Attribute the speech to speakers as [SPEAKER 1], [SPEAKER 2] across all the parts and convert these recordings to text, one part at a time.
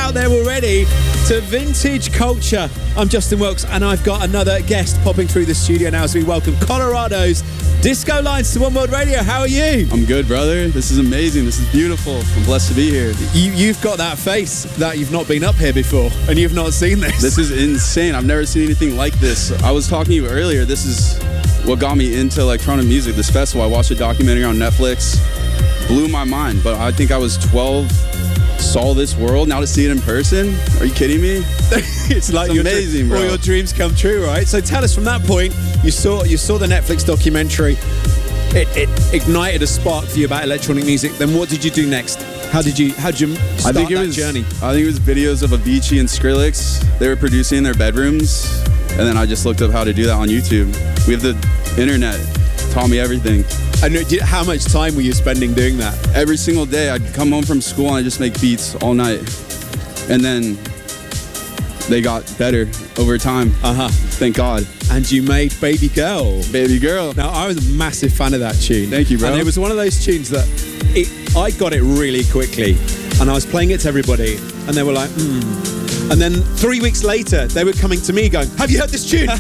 [SPEAKER 1] out there already to Vintage Culture. I'm Justin Wilkes, and I've got another guest popping through the studio now as we welcome Colorado's Disco Lines to One World Radio. How are you?
[SPEAKER 2] I'm good, brother. This is amazing. This is beautiful. I'm blessed to be here.
[SPEAKER 1] You've got that face that you've not been up here before, and you've not seen this.
[SPEAKER 2] This is insane. I've never seen anything like this. I was talking to you earlier. This is what got me into electronic music, this festival. I watched a documentary on Netflix. Blew my mind. But I think I was 12, saw this world. Now to see it in person? Are you kidding me?
[SPEAKER 1] It's like
[SPEAKER 2] amazing, bro.
[SPEAKER 1] All your dreams come true, right? So tell us, from that point, you saw the Netflix documentary. It ignited a spark for you about electronic music. Then what did you do next? How did you start that journey?
[SPEAKER 2] I think it was videos of Avicii and Skrillex. They were producing in their bedrooms, and then I just looked up how to do that on YouTube. We have the internet. Taught me everything.
[SPEAKER 1] And how much time were you spending doing that?
[SPEAKER 2] Every single day. I'd come home from school and I'd just make beats all night. And then they got better over time. Thank God.
[SPEAKER 1] And you made Baby Girl.
[SPEAKER 2] Baby Girl.
[SPEAKER 1] Now, I was a massive fan of that tune.
[SPEAKER 2] Thank you, bro.
[SPEAKER 1] And it was one of those tunes that I got it really quickly. And I was playing it to everybody. And they were like, And then 3 weeks later, they were coming to me going, have you heard this tune?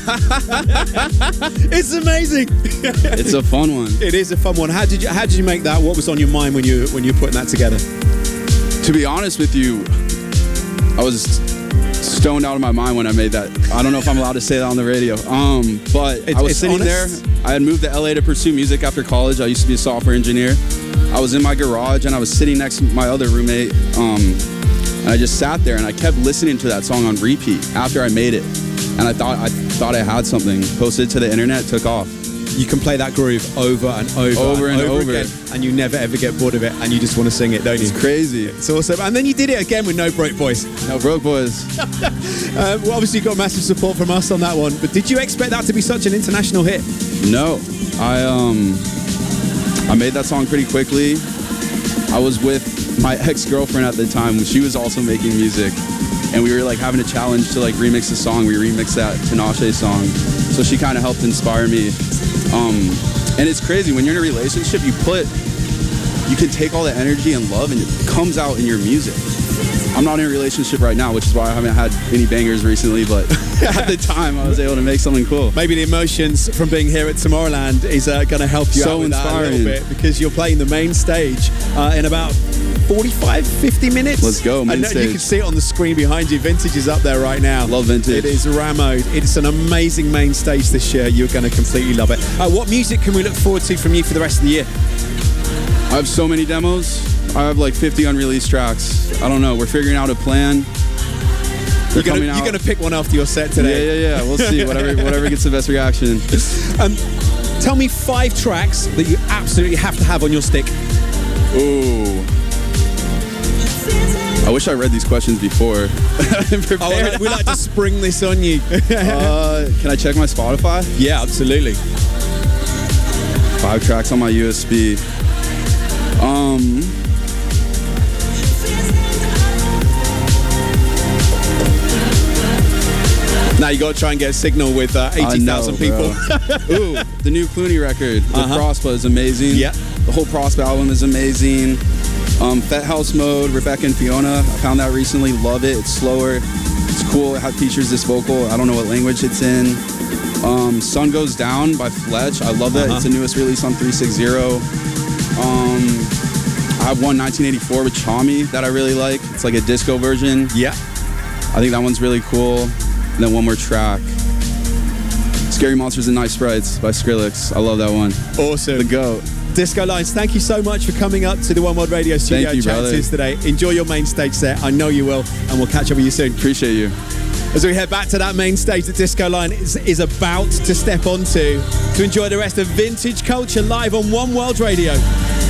[SPEAKER 1] It's amazing.
[SPEAKER 2] It's a fun one.
[SPEAKER 1] It is a fun one. How did you make that? What was on your mind when you were putting that together?
[SPEAKER 2] To be honest with you, I was stoned out of my mind when I made that. I don't know if I'm allowed to say that on the radio. But I was sitting there. I had moved to LA to pursue music after college. I used to be a software engineer. I was in my garage and I was sitting next to my other roommate. And I just sat there and I kept listening to that song on repeat after I made it. And I thought I had something. Posted it to the internet, took off.
[SPEAKER 1] You can play that groove over and over again, and you never ever get bored of it, and you just want to sing it, don't you?
[SPEAKER 2] It's crazy.
[SPEAKER 1] It's awesome. And then you did it again with No Broke Boys.
[SPEAKER 2] No Broke Boys.
[SPEAKER 1] Well, obviously you got massive support from us on that one, but did you expect that to be such an international hit?
[SPEAKER 2] No. I made that song pretty quickly. I was with my ex-girlfriend at the time. She was also making music, and we were like having a challenge to like remix the song. We remixed that Tinashe song, so she kind of helped inspire me. And it's crazy when you're in a relationship, you can take all the energy and love and it comes out in your music. I'm not in a relationship right now, which is why I haven't had any bangers recently, but at the time I was able to make something cool.
[SPEAKER 1] Maybe the emotions from being here at Tomorrowland is going to help you out with that a little bit, because you're playing the main stage in about 45, 50 minutes.
[SPEAKER 2] Let's go, main stage.
[SPEAKER 1] You can see it on the screen behind you. Vintage is up there right now.
[SPEAKER 2] Love Vintage.
[SPEAKER 1] It is Ramoed. It's an amazing main stage this year. You're going to completely love it. What music can we look forward to from you for the rest of the year?
[SPEAKER 2] I have so many demos. I have like 50 unreleased tracks. I don't know. We're figuring out a plan.
[SPEAKER 1] You're going to pick one after your set today.
[SPEAKER 2] Yeah. We'll see. Whatever gets the best reaction.
[SPEAKER 1] Tell me 5 tracks that you absolutely have to have on your stick.
[SPEAKER 2] Ooh. I wish I read these questions before.
[SPEAKER 1] We like to spring this on you.
[SPEAKER 2] Can I check my Spotify?
[SPEAKER 1] Yeah, absolutely.
[SPEAKER 2] 5 tracks on my USB.
[SPEAKER 1] Now you got to try and get a signal with 80,000 people.
[SPEAKER 2] Ooh, the new Clooney record, the Prospa, is amazing.
[SPEAKER 1] Yeah.
[SPEAKER 2] The whole Prospa album is amazing. Fet House Mode, Rebecca and Fiona. I found that recently. Love it. It's slower. It's cool. It features this vocal. I don't know what language it's in. Sun Goes Down by Fletch. I love that. It's the newest release on 360. I have one 1984 with Chami that I really like. It's like a disco version.
[SPEAKER 1] Yeah.
[SPEAKER 2] I think that one's really cool. And then one more track. Scary Monsters and Night Sprites by Skrillex. I love that one.
[SPEAKER 1] Awesome.
[SPEAKER 2] The GOAT.
[SPEAKER 1] Disco Lines, thank you so much for coming up to the One World Radio studio and chatting to us today. Enjoy your main stage set. I know you will, and we'll catch up with you soon.
[SPEAKER 2] Appreciate you.
[SPEAKER 1] As we head back to that main stage that Disco Line is about to step onto to enjoy the rest of Vintage Culture live on One World Radio.